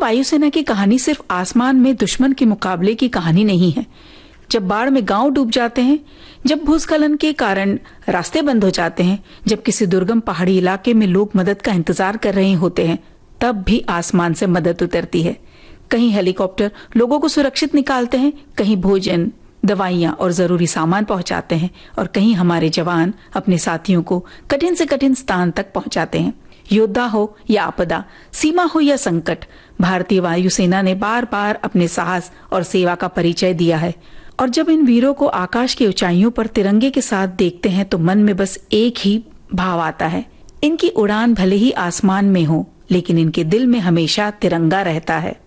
वायुसेना की कहानी सिर्फ आसमान में दुश्मन के मुकाबले की कहानी नहीं है। जब बाढ़ में गांव डूब जाते हैं, जब भूस्खलन के कारण रास्ते बंद हो जाते हैं, जब किसी दुर्गम पहाड़ी इलाके में लोग मदद का इंतजार कर रहे होते हैं, तब भी आसमान से मदद उतरती है। कहीं हेलीकॉप्टर लोगों को सुरक्षित निकालते हैं, कहीं भोजन, दवाइयां और जरूरी सामान पहुंचाते हैं, और कहीं हमारे जवान अपने साथियों को कठिन से कठिन स्थान तक पहुंचाते हैं। योद्धा हो या आपदा, सीमा हो या संकट, भारतीय वायुसेना ने बार बार अपने साहस और सेवा का परिचय दिया है। और जब इन वीरों को आकाश की ऊंचाइयों पर तिरंगे के साथ देखते हैं तो मन में बस एक ही भाव आता है, इनकी उड़ान भले ही आसमान में हो, लेकिन इनके दिल में हमेशा तिरंगा रहता है।